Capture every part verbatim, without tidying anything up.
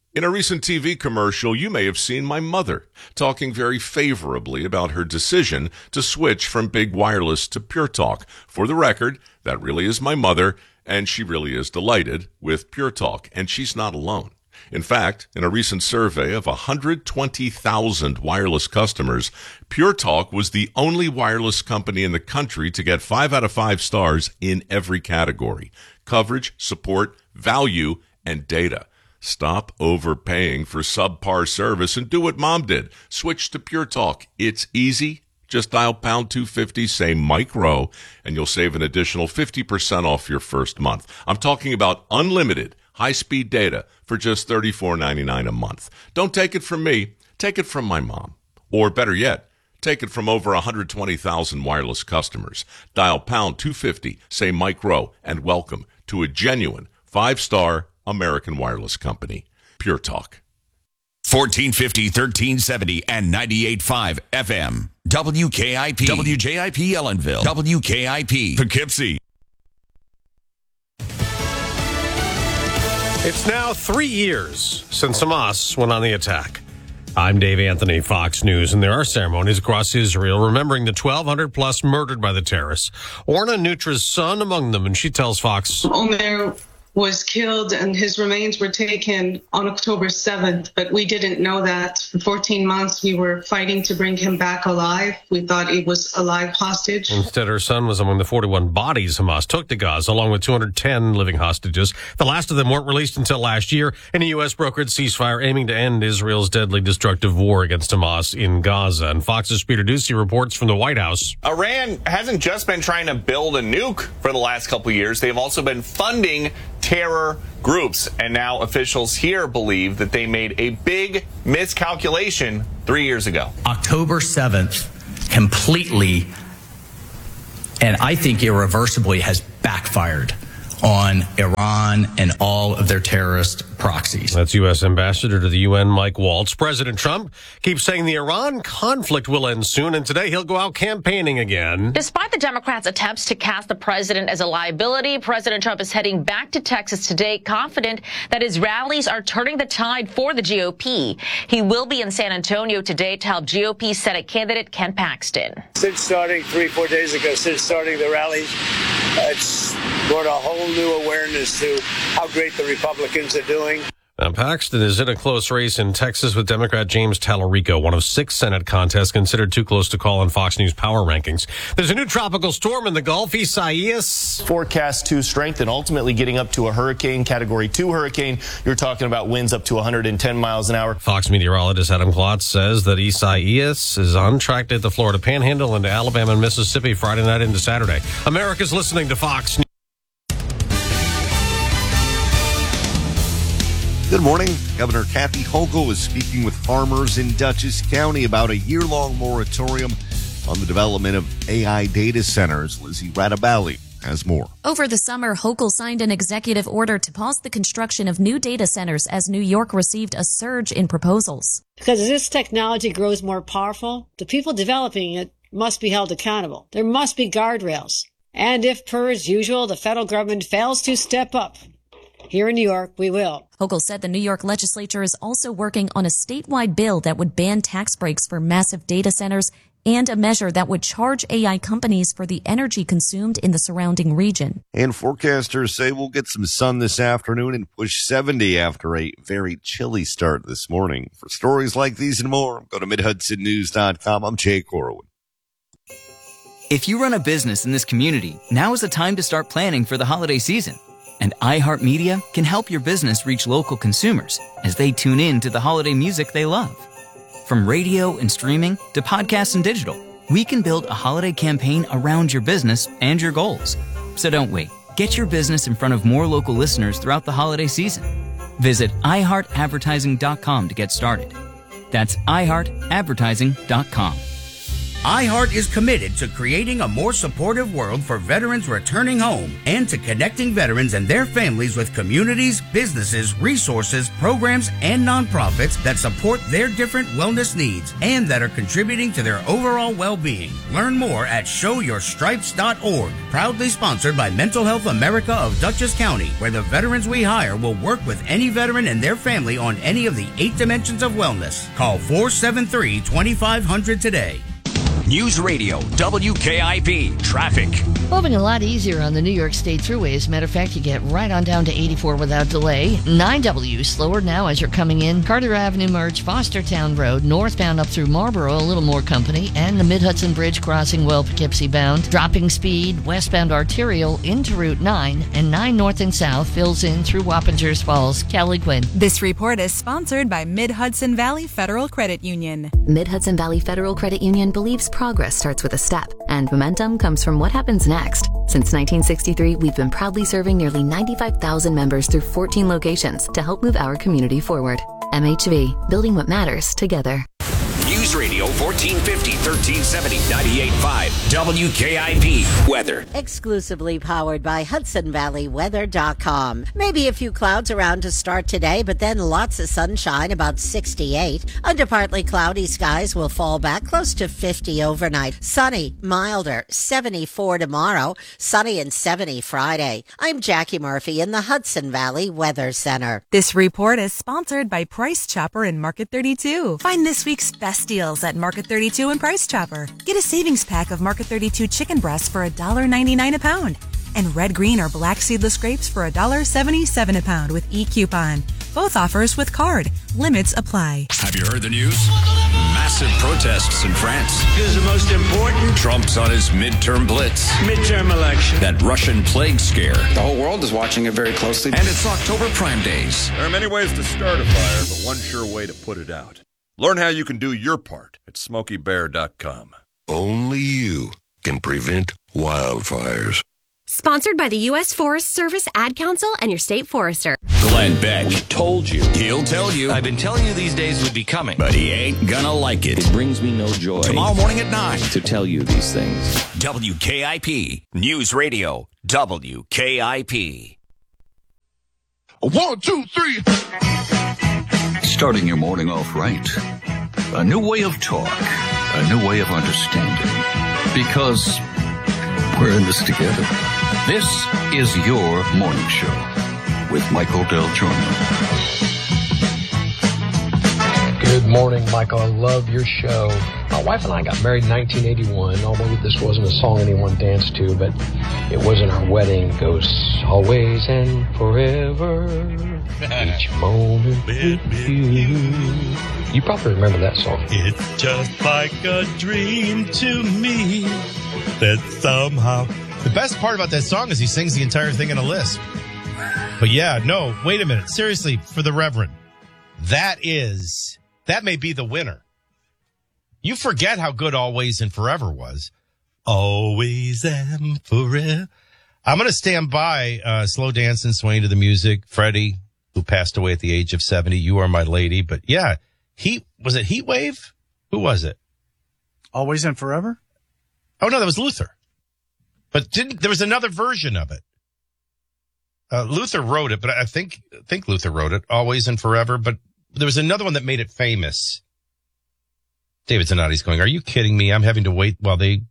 In a recent T V commercial, you may have seen my mother talking very favorably about her decision to switch from big wireless to Pure Talk. For the record, that really is my mother, and she really is delighted with Pure Talk, and she's not alone. In fact, in a recent survey of one hundred twenty thousand wireless customers, Pure Talk was the only wireless company in the country to get five out of five stars in every category: coverage, support, value, and data. Stop overpaying for subpar service and do what Mom did. Switch to Pure Talk. It's easy. Just dial pound two fifty, say Mike Rowe, and you'll save an additional fifty percent off your first month. I'm talking about unlimited high-speed data for just thirty-four ninety-nine a month. Don't take it from me. Take it from my mom. Or better yet, take it from over one hundred twenty thousand wireless customers. Dial pound two fifty, say Mike Rowe, and welcome to a genuine five-star American wireless company, Pure Talk. fourteen fifty, thirteen seventy, and ninety-eight point five F M. W K I P. W J I P Ellenville. W K I P Poughkeepsie. It's now three years since Hamas went on the attack. I'm Dave Anthony, Fox News, and there are ceremonies across Israel remembering the twelve hundred plus murdered by the terrorists. Orna Nutra's son among them, and she tells Fox. Omer was killed and his remains were taken on October seventh, but we didn't know that. For fourteen months, we were fighting to bring him back alive. We thought he was a live hostage. Instead, her son was among the forty-one bodies Hamas took to Gaza, along with two hundred ten living hostages. The last of them weren't released until last year in a U S brokered ceasefire aiming to end Israel's deadly destructive war against Hamas in Gaza. And Fox's Peter Doocy reports from the White House. Iran hasn't just been trying to build a nuke for the last couple of years. They've also been funding terror groups, and now officials here believe that they made a big miscalculation three years ago. October seventh completely, and I think irreversibly, has backfired on Iran and all of their terrorist proxies. That's U S Ambassador to the U N, Mike Waltz. President Trump keeps saying the Iran conflict will end soon, and today he'll go out campaigning again. Despite the Democrats' attempts to cast the president as a liability, President Trump is heading back to Texas today, confident that his rallies are turning the tide for the G O P. He will be in San Antonio today to help G O P Senate candidate Ken Paxton. Since starting three, four days ago, since starting the rally, uh, it's brought a whole new awareness to how great the Republicans are doing. Now, Paxton is in a close race in Texas with Democrat James Tallarico, one of six Senate contests considered too close to call in Fox News power rankings. There's a new tropical storm in the Gulf, Isaias. Forecast to strengthen, ultimately getting up to a hurricane, category two hurricane. You're talking about winds up to one hundred ten miles an hour. Fox meteorologist Adam Klotz says that Isaias is on track to hit the Florida Panhandle into Alabama and Mississippi Friday night into Saturday. America's listening to Fox News. Good morning. Governor Kathy Hochul is speaking with farmers in Dutchess County about a year-long moratorium on the development of A I data centers. Lizzie Radabali has more. Over the summer, Hochul signed an executive order to pause the construction of new data centers as New York received a surge in proposals. Because as this technology grows more powerful, the people developing it must be held accountable. There must be guardrails. And if, per as usual, the federal government fails to step up, here in New York, we will. Hochul said the New York legislature is also working on a statewide bill that would ban tax breaks for massive data centers and a measure that would charge A I companies for the energy consumed in the surrounding region. And forecasters say we'll get some sun this afternoon and push seventy after a very chilly start this morning. For stories like these and more, go to mid hudson news dot com. I'm Jay Corwin. If you run a business in this community, now is the time to start planning for the holiday season. And iHeartMedia can help your business reach local consumers as they tune in to the holiday music they love. From radio and streaming to podcasts and digital, we can build a holiday campaign around your business and your goals. So don't wait. Get your business in front of more local listeners throughout the holiday season. Visit i heart advertising dot com to get started. That's i heart advertising dot com. iHeart is committed to creating a more supportive world for veterans returning home and to connecting veterans and their families with communities, businesses, resources, programs, and nonprofits that support their different wellness needs and that are contributing to their overall well-being. Learn more at show your stripes dot org. Proudly sponsored by Mental Health America of Dutchess County, where the veterans we hire will work with any veteran and their family on any of the eight dimensions of wellness. Call four seven three, two five zero zero today. News Radio W K I P traffic. Moving a lot easier on the New York State thruways. As a matter of fact, you get right on down to eighty-four without delay. nine W slower now as you're coming in. Carter Avenue merge Fostertown Road, northbound up through Marlboro, a little more company, and the Mid-Hudson Bridge crossing well Poughkeepsie bound. Dropping speed, westbound arterial into Route nine, and nine north and south fills in through Wappingers Falls. Kelly Quinn. This report is sponsored by Mid-Hudson Valley Federal Credit Union. Mid-Hudson Valley Federal Credit Union believes progress starts with a step, and momentum comes from what happens next. Since nineteen sixty-three, we've been proudly serving nearly ninety-five thousand members through fourteen locations to help move our community forward. M H V, building what matters together. News Radio fourteen fifty, thirteen seventy, ninety-eight point five W K I P weather. Exclusively powered by Hudson Valley Weather dot com. Maybe a few clouds around to start today, but then lots of sunshine, about sixty-eight. Under partly cloudy skies will fall back close to fifty overnight. Sunny, milder, seventy-four tomorrow. Sunny and seventy Friday. I'm Jackie Murphy in the Hudson Valley Weather Center. This report is sponsored by Price Chopper and Market thirty-two. Find this week's best deals at Market thirty-two and Price Chopper. Get a savings pack of Market thirty-two chicken breasts for one dollar ninety-nine a pound. And red, green, or black seedless grapes for one dollar seventy-seven a pound with e-coupon. Both offers with card. Limits apply. Have you heard the news? Massive protests in France. This is the most important. Trump's on his midterm blitz. Midterm election. That Russian plague scare. The whole world is watching it very closely. And it's October Prime Days. There are many ways to start a fire, but one sure way to put it out. Learn how you can do your part at Smokey Bear dot com. Only you can prevent wildfires. Sponsored by the U S Forest Service, Ad Council, and your state forester. Glenn Beck. We told you. He'll tell you. I've been telling you these days would be coming. But he ain't gonna like it. It brings me no joy. Tomorrow morning at nine. To tell you these things. W K I P. News Radio. W K I P. One, two, three. Starting your morning off right. A new way of talk. A new way of understanding. Because we're in this together. This is your morning show with Michael Del Giorno. Good morning, Michael. I love your show. My wife and I got married in nineteen eighty-one, although this wasn't a song anyone danced to, but it was in our wedding. It goes, always and forever, each moment with you. You probably remember that song. It's just like a dream to me that somehow... The best part about that song is he sings the entire thing in a lisp. But yeah, no, wait a minute. Seriously, for the Reverend, that is, that may be the winner. You forget how good Always and Forever was. Always and forever. I'm going to stand by uh, Slow Dancing, Swaying to the Music. Freddie, who passed away at the age of seventy. You Are My Lady. But yeah, Heat, was it Heat Wave? Who was it? Always and Forever? Oh, no, that was Luther. But didn't there was another version of it? Uh, Luther wrote it, but I think I think Luther wrote it, Always and Forever. But there was another one that made it famous. David Zanotti's going, are you kidding me? I'm having to wait while they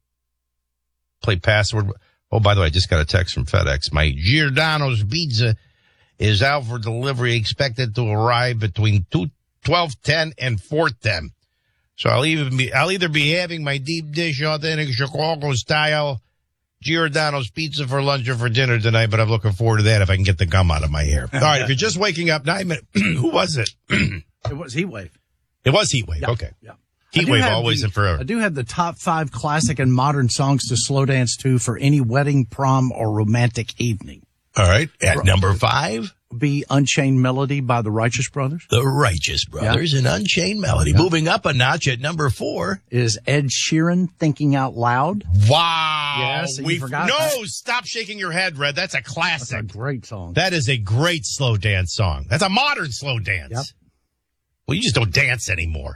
play Password. Oh, by the way, I just got a text from FedEx. My Giordano's pizza is out for delivery, expected to arrive between twelve ten and four ten. So I'll even be I'll either be having my deep dish authentic Chicago style Giordano's pizza for lunch or for dinner tonight, but I'm looking forward to that if I can get the gum out of my hair. All right, if you're just waking up, nine minutes. Who was it? It was Heat Wave. It was Heat Wave. Yeah, okay. Yeah. Heat Wave, Always the, and Forever. I do have the top five classic and modern songs to slow dance to for any wedding, prom, or romantic evening. All right. At number five? Be Unchained Melody by the Righteous Brothers. The Righteous Brothers yeah. and Unchained Melody. Yeah. Moving up a notch at number four is Ed Sheeran, Thinking Out Loud. Wow. Yes, we forgot No, that. Stop shaking your head, Red. That's a classic. That's a great song. That is a great slow dance song. That's a modern slow dance. Yep. Well, you just don't dance anymore.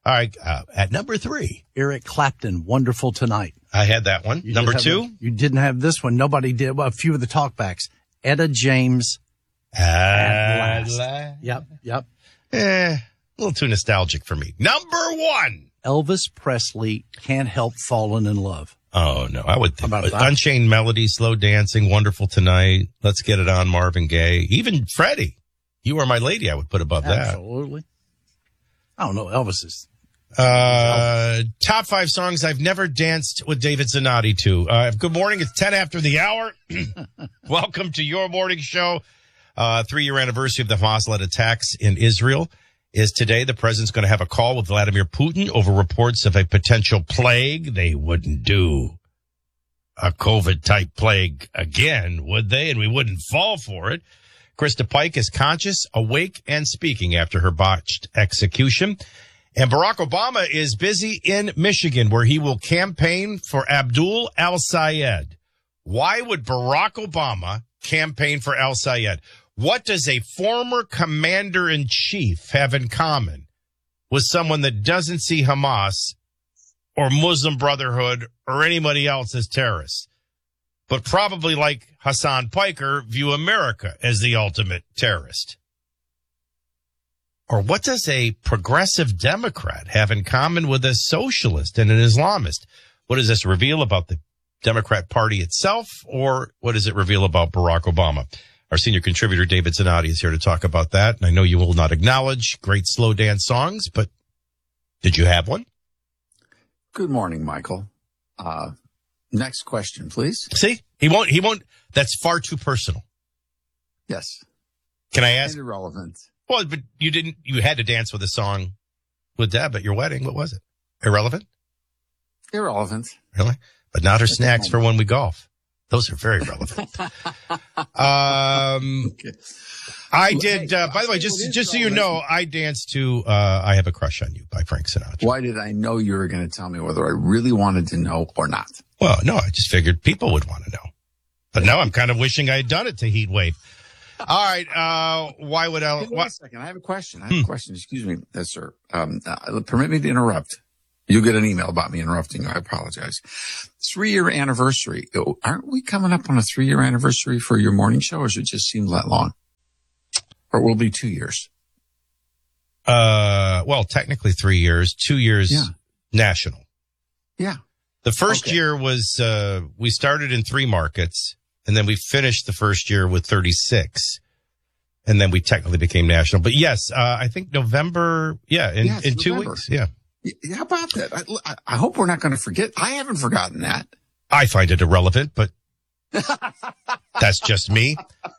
All right. Uh, at number three, Eric Clapton, Wonderful Tonight. I had that one. You Number did have two. a- you didn't have this one. Nobody did. Well, a few of the talkbacks. Etta James. At Last. last. Yep, yep. Eh, a little too nostalgic for me. Number one. Elvis Presley, Can't Help Falling in Love. Oh, no. I would think. How about that? Unchained Melody, Slow Dancing, Wonderful Tonight. Let's Get It On, Marvin Gaye. Even Freddie. You Are My Lady, I would put above that. Absolutely. I don't know. Elvis is. Uh, top five songs I've never danced with David Zanotti to. Uh, good morning. It's ten after the hour. Welcome to your morning show. Uh, three-year anniversary of the Hamas-led attacks in Israel is today. The president's going to have a call with Vladimir Putin over reports of a potential plague. They wouldn't do a COVID-type plague again, would they? And we wouldn't fall for it. Krista Pike is conscious, awake, and speaking after her botched execution. And Barack Obama is busy in Michigan, where he will campaign for Abdul al-Sayed. Why would Barack Obama campaign for al-Sayed? What does a former commander-in-chief have in common with someone that doesn't see Hamas or Muslim Brotherhood or anybody else as terrorists, but probably, like Hassan Piker, view America as the ultimate terrorist? Or what does a progressive Democrat have in common with a socialist and an Islamist? What does this reveal about the Democrat Party itself, or what does it reveal about Barack Obama? Our senior contributor, David Zanotti, is here to talk about that. And I know you will not acknowledge great slow dance songs, but did you have one? Good morning, Michael. Uh, next question, please. See, he won't, he won't, that's far too personal. Yes. Can I ask? And irrelevant. Well, but you didn't, you had to dance with a song with Deb at your wedding. What was it? Irrelevant? Irrelevant. Really? But not her snacks for when we golf. Those are very relevant. um, Okay. I did, uh, by the way, just, just so you know, I danced to, uh, I Have a Crush on You by Frank Sinatra. Why did I know you were going to tell me whether I really wanted to know or not? Well, no, I just figured people would want to know. But now I'm kind of wishing I had done it to Heat Wave. All right. Uh, why would I? Hey, wait why, a second. I have a question. I have Hmm. a question. Excuse me, yes, sir. Um, uh, permit me to interrupt. You'll get an email about me interrupting you. I apologize. Three-year anniversary. Oh, aren't we coming up on a three-year anniversary for your morning show, or does it just seem that long? Or will it be two years? uh, well, technically three years, two years Yeah. national. Yeah. The first Okay. year was, uh, we started in three markets, and then we finished the first year with thirty-six. And then we technically became national. But yes, uh, I think November, yeah, in, Yeah, it's in two November. weeks. Yeah. Y- How about that? I, I, I hope we're not going to forget. I haven't forgotten that. I find it irrelevant, but that's just me.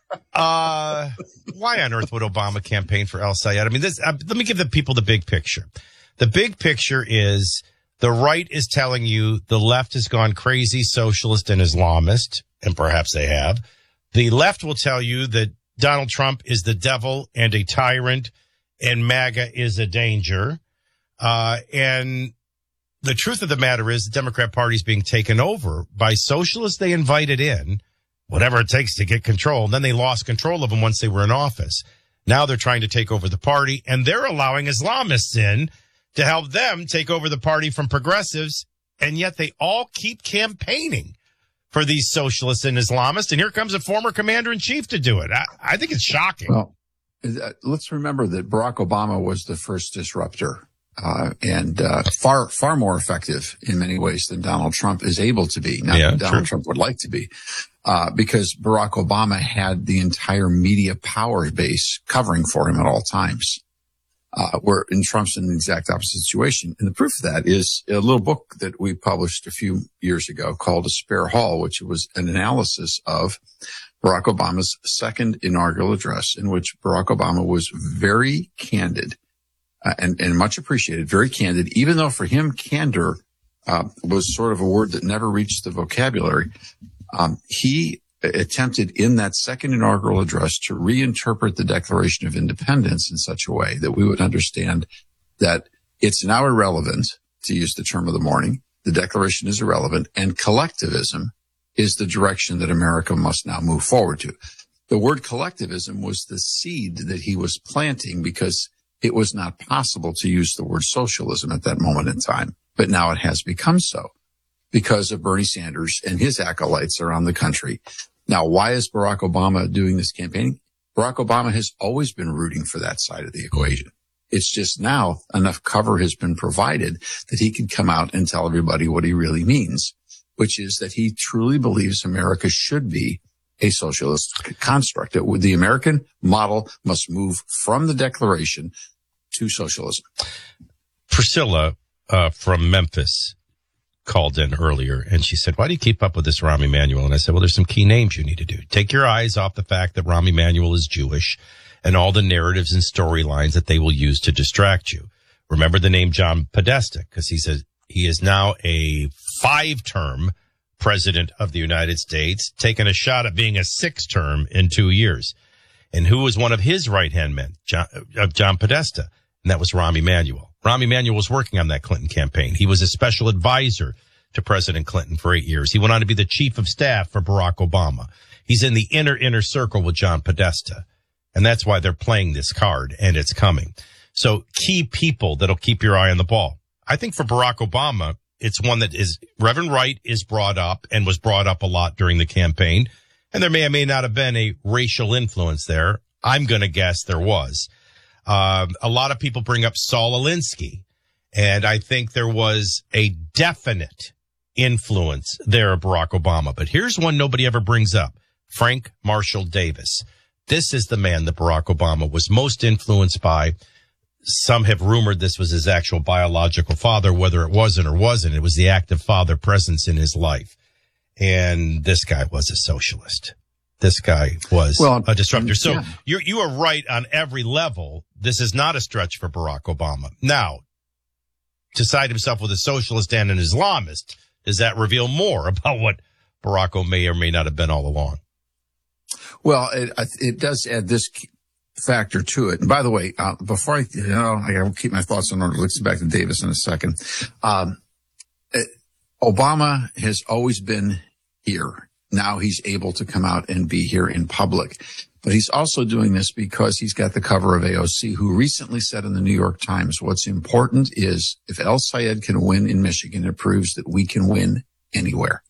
Uh, why on earth would Obama campaign for al-Sayed? I mean, this, uh, let me give the people the big picture. The big picture is the right is telling you the left has gone crazy, socialist and Islamist, and perhaps they have. The left will tell you that Donald Trump is the devil and a tyrant, and MAGA is a danger. Uh, and the truth of the matter is the Democrat Party is being taken over by socialists they invited in, whatever it takes to get control. And then they lost control of them once they were in office. Now they're trying to take over the party, and they're allowing Islamists in to help them take over the party from progressives. And yet they all keep campaigning for these socialists and Islamists. And here comes a former commander in chief to do it. I, I think it's shocking. Well, uh, let's remember that Barack Obama was the first disruptor. Uh, and, uh, far, far more effective in many ways than Donald Trump is able to be. Not Yeah, that Donald true. Trump would like to be, uh, because Barack Obama had the entire media power base covering for him at all times. Uh, where in Trump's in the exact opposite situation. And the proof of that is a little book that we published a few years ago called A Spare Hall, which was an analysis of Barack Obama's second inaugural address, in which Barack Obama was very candid. Uh, and, and much appreciated, very candid, even though for him, candor, uh, was sort of a word that never reached the vocabulary. Um, he attempted in that second inaugural address to reinterpret the Declaration of Independence in such a way that we would understand that it's now irrelevant, to use the term of the morning. The Declaration is irrelevant, and collectivism is the direction that America must now move forward to. The word collectivism was the seed that he was planting, because it was not possible to use the word socialism at that moment in time. But now it has become so because of Bernie Sanders and his acolytes around the country. Now, why is Barack Obama doing this campaigning? Barack Obama has always been rooting for that side of the equation. It's just now enough cover has been provided that he can come out and tell everybody what he really means, which is that he truly believes America should be a socialist construct. It, the American model must move from the Declaration to socialism. Priscilla uh, from Memphis called in earlier and she said, why do you keep up with this Rahm Emanuel? And I said, well, there's some key names you need to do. Take your eyes off the fact that Rahm Emanuel is Jewish and all the narratives and storylines that they will use to distract you. Remember the name John Podesta, because he says he is now a five-term president of the United States, taking a shot at being a six-term in two years. And who was one of his right-hand men? John, uh, John Podesta. And that was Rahm Emanuel. Rahm Emanuel was working on that Clinton campaign. He was a special advisor to President Clinton for eight years. He went on to be the chief of staff for Barack Obama. He's in the inner, inner circle with John Podesta. And that's why they're playing this card, and it's coming. So key people that'll keep your eye on the ball. I think for Barack Obama, it's one that is, Reverend Wright is brought up and was brought up a lot during the campaign. And there may or may not have been a racial influence there. I'm going to guess there was. Um, a lot of people bring up Saul Alinsky, and I think there was a definite influence there of Barack Obama. But here's one nobody ever brings up, Frank Marshall Davis. This is the man that Barack Obama was most influenced by. Some have rumored this was his actual biological father, whether it wasn't or wasn't. It was the active father presence in his life. And this guy was a socialist. This guy was well, a disruptor. So yeah. you you are right on every level. This is not a stretch for Barack Obama. Now, to side himself with a socialist and an Islamist, does that reveal more about what Barack may or may not have been all along? Well, it, it does add this factor to it. And by the way, uh, before I, you know, I gotta keep my thoughts in order. Let's get back to Davis in a second. Um, it, Obama has always been here. Now he's able to come out and be here in public. But he's also doing this because he's got the cover of A O C, who recently said in the New York Times, what's important is if El Sayed can win in Michigan, it proves that we can win anywhere.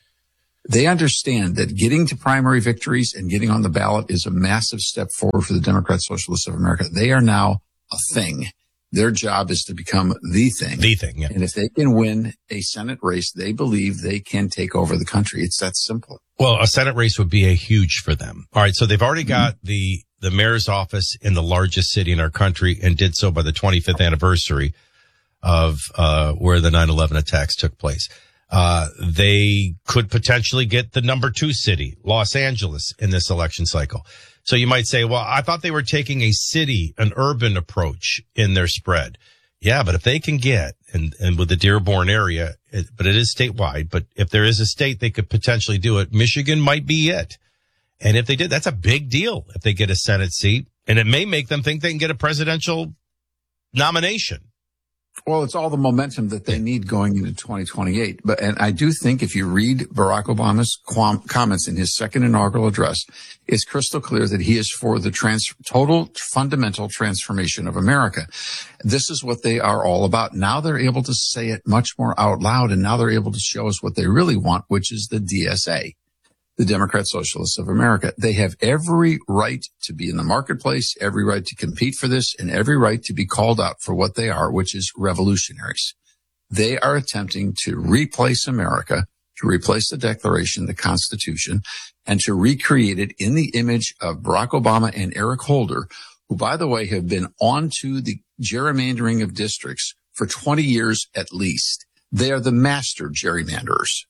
They understand that getting to primary victories and getting on the ballot is a massive step forward for the Democrat Socialists of America. They are now a thing. Their job is to become the thing. The thing, yeah. And if they can win a Senate race, they believe they can take over the country. It's that simple. Well, a Senate race would be a huge for them. All right. So they've already got mm-hmm. the, the mayor's office in the largest city in our country and did so by the twenty-fifth anniversary of, uh, where the nine eleven attacks took place. Uh, they could potentially get the number two city, Los Angeles, in this election cycle. So you might say, well, I thought they were taking a city, an urban approach in their spread. Yeah, but if they can get, and, and with the Dearborn area, it, but it is statewide, but if there is a state they could potentially do it, Michigan might be it. And if they did, that's a big deal if they get a Senate seat. And it may make them think they can get a presidential nomination. Well, it's all the momentum that they need going into twenty twenty-eight. But, and I do think if you read Barack Obama's quam- comments in his second inaugural address, it's crystal clear that he is for the trans- total fundamental transformation of America. This is what they are all about. Now they're able to say it much more out loud, and now they're able to show us what they really want, which is the D S A. The Democrat Socialists of America. They have every right to be in the marketplace, every right to compete for this, and every right to be called out for what they are, which is revolutionaries. They are attempting to replace America, to replace the Declaration, the Constitution, and to recreate it in the image of Barack Obama and Eric Holder, who, by the way, have been onto the gerrymandering of districts for twenty years at least. They are the master gerrymanderers.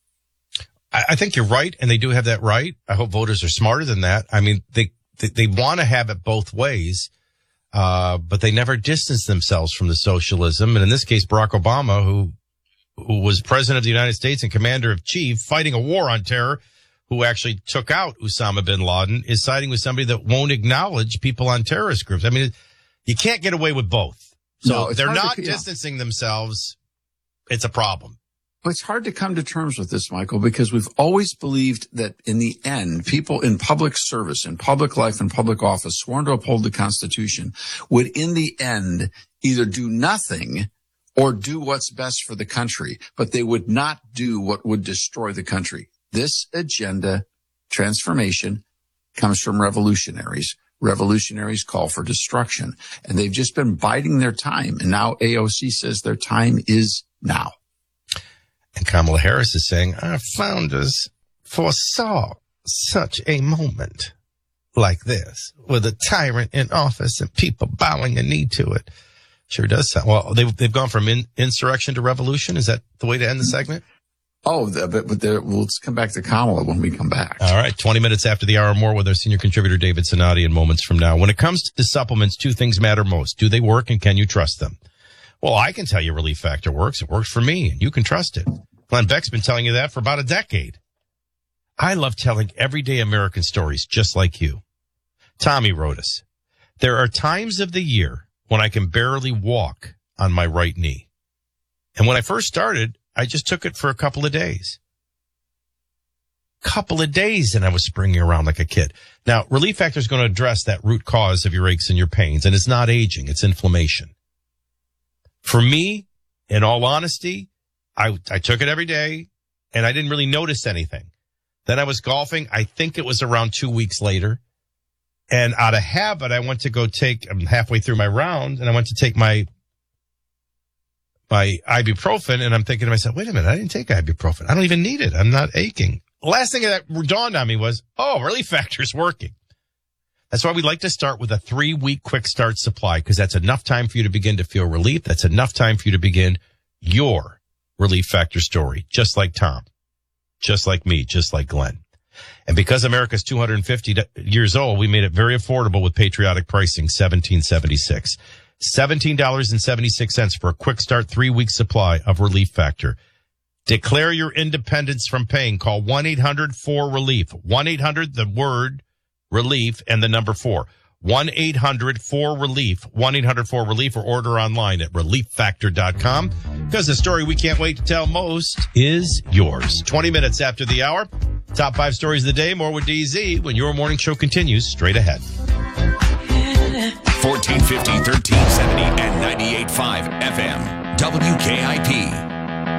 I think you're right, and they do have that right. I hope voters are smarter than that. I mean, they they, they want to have it both ways, uh, but they never distance themselves from the socialism. And in this case, Barack Obama, who who was president of the United States and commander of chief, fighting a war on terror, who actually took out Osama bin Laden, is siding with somebody that won't acknowledge people on terrorist groups. I mean, you can't get away with both. So no, they're not to, yeah. distancing themselves. It's a problem. It's hard to come to terms with this, Michael, because we've always believed that in the end, people in public service, in public life, in public office, sworn to uphold the Constitution, would in the end either do nothing or do what's best for the country, but they would not do what would destroy the country. This agenda transformation comes from revolutionaries. Revolutionaries call for destruction, and they've just been biding their time. And now A O C says their time is now. And Kamala Harris is saying, our founders foresaw such a moment like this with a tyrant in office and people bowing a knee to it. Sure does sound. Well, they've, they've gone from in, insurrection to revolution. Is that the way to end the segment? Oh, the, but, but there, we'll let's come back to Kamala when we come back. All right. twenty minutes after the hour, more with our senior contributor, David Sinati, in moments from now. When it comes to the supplements, two things matter most. Do they work and can you trust them? Well, I can tell you Relief Factor works. It works for me and you can trust it. Glenn Beck's been telling you that for about a decade. I love telling everyday American stories just like you. Tommy wrote us, there are times of the year when I can barely walk on my right knee. And when I first started, I just took it for a couple of days. Couple of days and I was springing around like a kid. Now, Relief Factor is going to address that root cause of your aches and your pains, and it's not aging, it's inflammation. For me, in all honesty, I, I took it every day and I didn't really notice anything. Then I was golfing. I think it was around two weeks later. And out of habit, I went to go take, I'm halfway through my round and I went to take my, my ibuprofen. And I'm thinking to myself, wait a minute, I didn't take ibuprofen. I don't even need it. I'm not aching. The last thing that dawned on me was, oh, Relief Factor's working. That's why we like to start with a three week quick start supply, because that's enough time for you to begin to feel relief. That's enough time for you to begin your Relief Factor story, just like Tom, just like me, just like Glenn. And because America's two hundred fifty years old, we made it very affordable with patriotic pricing, seventeen seventy-six. seventeen dollars and seventy-six cents for a quick start three-week supply of Relief Factor. Declare your independence from pain. Call one eight hundred four relief. one eight hundred, the word relief, and the number four. one eight hundred four relief. one eight hundred four relief, or order online at relief factor dot com. Because the story we can't wait to tell most is yours. twenty minutes after the hour. Top five stories of the day. More with D Z when your morning show continues straight ahead. fourteen fifty, thirteen seventy, and ninety-eight point five F M. W K I P.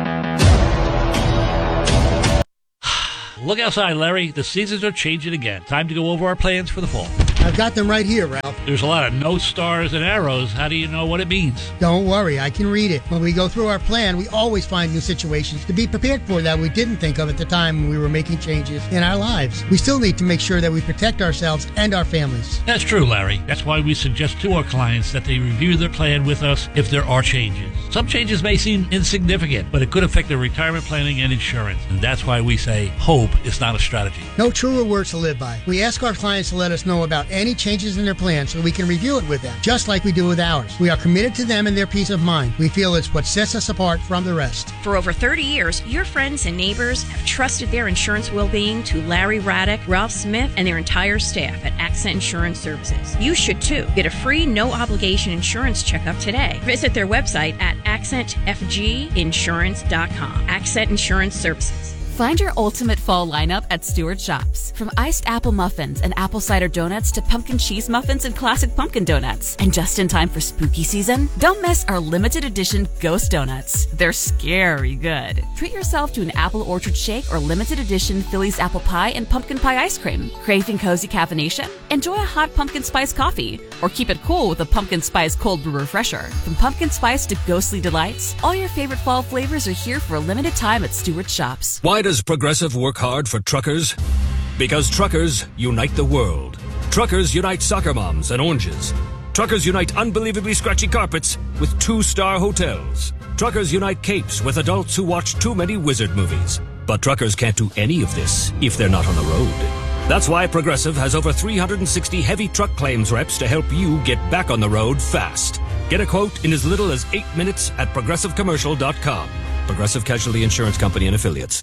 Look outside, Larry. The seasons are changing again. Time to go over our plans for the fall. I've got them right here, Ralph. There's a lot of notes, stars, and arrows. How do you know what it means? Don't worry, I can read it. When we go through our plan, we always find new situations to be prepared for that we didn't think of at the time when we were making changes in our lives. We still need to make sure that we protect ourselves and our families. That's true, Larry. That's why we suggest to our clients that they review their plan with us if there are changes. Some changes may seem insignificant, but it could affect their retirement planning and insurance. And that's why we say hope is not a strategy. No truer words to live by. We ask our clients to let us know about any changes in their plan so we can review it with them, just like we do with ours. We are committed to them and their peace of mind. We feel it's what sets us apart from the rest. For over thirty years, your friends and neighbors have trusted their insurance well-being to Larry Raddick, Ralph Smith, and their entire staff at Accent Insurance Services. You should too. Get a free, no-obligation insurance checkup today. Visit their website at accent f g insurance dot com. Accent Insurance Services. Find your ultimate fall lineup at Stewart Shops. From iced apple muffins and apple cider donuts to pumpkin cheese muffins and classic pumpkin donuts. And just in time for spooky season, don't miss our limited edition Ghost Donuts. They're scary good. Treat yourself to an apple orchard shake or limited edition Philly's apple pie and pumpkin pie ice cream. Craving cozy caffeination? Enjoy a hot pumpkin spice coffee. Or keep it cool with a pumpkin spice cold brew refresher. From pumpkin spice to ghostly delights, all your favorite fall flavors are here for a limited time at Stewart Shops. Why does Progressive work hard for truckers? Because truckers unite the world. Truckers unite soccer moms and oranges. Truckers unite unbelievably scratchy carpets with two-star hotels. Truckers unite capes with adults who watch too many wizard movies. But truckers can't do any of this if they're not on the road. That's why Progressive has over three hundred sixty heavy truck claims reps to help you get back on the road fast. Get a quote in as little as eight minutes at progressive commercial dot com. Progressive Casualty Insurance Company and Affiliates.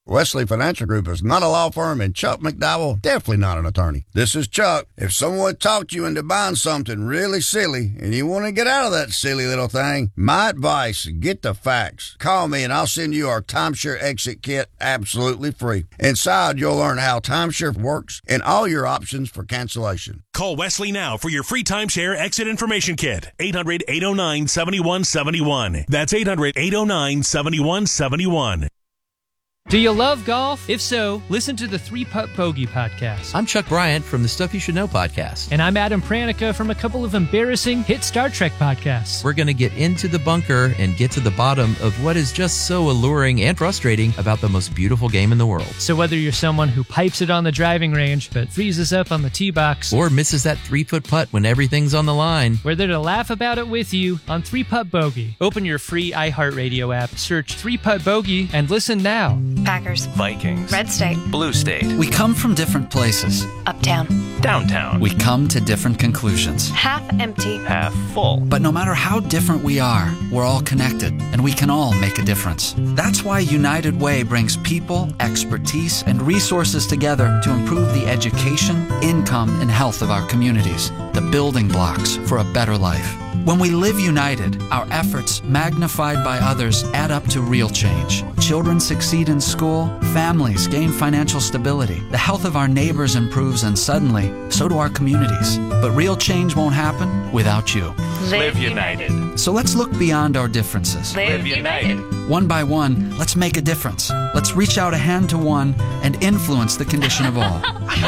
Wesley Financial Group is not a law firm, and Chuck McDowell definitely not an attorney. This is Chuck. If someone talked you into buying something really silly and you want to get out of that silly little thing, my advice, get the facts. Call me and I'll send you our timeshare exit kit absolutely free. Inside, you'll learn how timeshare works and all your options for cancellation. Call Wesley now for your free timeshare exit information kit. eight hundred, eight oh nine, seven one seven one. That's eight hundred, eight oh nine, seven one seven one. Do you love golf? If so, listen to the Three Putt Bogey podcast. I'm Chuck Bryant from the Stuff You Should Know podcast. And I'm Adam Pranica from a couple of embarrassing hit Star Trek podcasts. We're going to get into the bunker and get to the bottom of what is just so alluring and frustrating about the most beautiful game in the world. So whether you're someone who pipes it on the driving range but freezes up on the tee box, or misses that three-foot putt when everything's on the line, we're there to laugh about it with you on Three Putt Bogey. Open your free iHeartRadio app, search Three Putt Bogey, and listen now. Packers, Vikings, Red State, Blue State. We come from different places. Uptown, downtown. We come to different conclusions. Half empty, half full. But no matter how different we are, we're all connected, and we can all make a difference. That's why United Way brings people, expertise, and resources together to improve the education, income, and health of our communities, the building blocks for a better life. When we live united, our efforts, magnified by others, add up to real change. Children succeed in school, families gain financial stability, the health of our neighbors improves, and suddenly, so do our communities. But real change won't happen without you. Live united. So let's look beyond our differences. Live united. One by one, let's make a difference. Let's reach out a hand to one and influence the condition of all.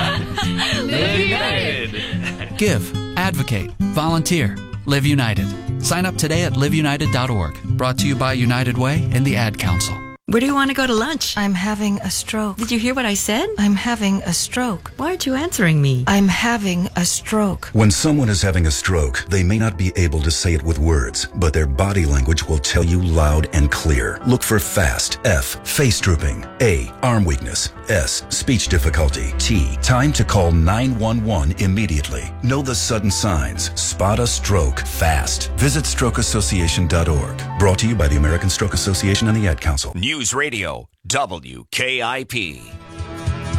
Live united. Give, advocate, volunteer. Live United. Sign up today at live united dot org. Brought to you by United Way and the Ad Council. Where do you want to go to lunch? I'm having a stroke. Did you hear what I said? I'm having a stroke. Why aren't you answering me? I'm having a stroke. When someone is having a stroke, they may not be able to say it with words, but their body language will tell you loud and clear. Look for FAST. F. Face drooping. A. Arm weakness. S. Speech difficulty. T. Time to call nine one one immediately. Know the sudden signs. Spot a stroke fast. Visit stroke association dot org. Brought to you by the American Stroke Association and the Ad Council. News Radio, W K I P.